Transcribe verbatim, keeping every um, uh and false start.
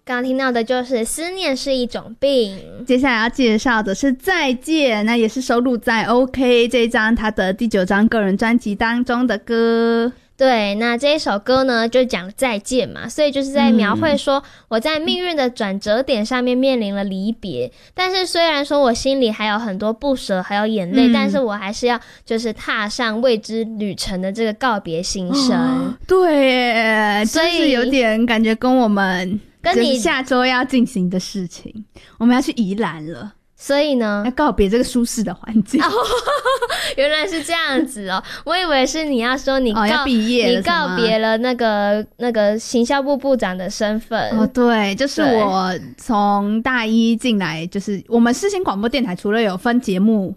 刚刚听到的就是思念是一种病， 接下来要介绍的是再见，那也是收录在 OK 这一张他的第九张个人专辑当中的歌。 对，那这一首歌呢就讲再见嘛，所以就是在描绘说我在命运的转折点上面面临了离别、嗯、但是虽然说我心里还有很多不舍还有眼泪、嗯、但是我还是要就是踏上未知旅程的这个告别心声、哦、 对耶，所以就是有点感觉跟我们跟你下周要进行的事情，我们要去宜兰了， 所以呢要告别这个舒适的环境、哦、 原来是这样子哦，我以为是你要说你告、哦、 要毕业了， 你告别了那个那个行销部部长的身份。 哦，对，就是我从大一进来，就是我们世新广播电台除了有分节目